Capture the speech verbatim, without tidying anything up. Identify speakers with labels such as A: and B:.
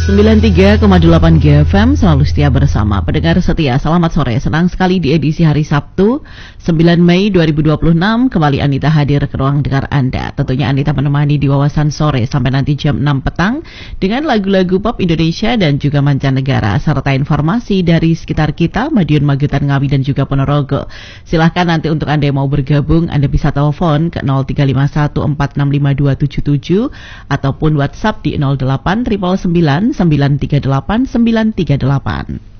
A: sembilan puluh tiga koma delapan G F M selalu setia bersama. Pendengar setia, selamat sore. Senang sekali di edisi hari Sabtu sembilan Mei dua ribu dua puluh enam kembali Anita hadir ke ruang dengar Anda. Tentunya Anita menemani di wawasan sore sampai nanti jam enam petang dengan lagu-lagu pop Indonesia dan juga mancanegara serta informasi dari sekitar kita, Madiun, Magetan, Ngawi dan juga Ponorogo. Silahkan nanti untuk Anda yang mau bergabung, Anda bisa telepon ke nol tiga lima satu empat enam lima dua tujuh tujuh ataupun WhatsApp di nol delapan sembilan sembilan sembilan tiga delapan sembilan tiga delapan.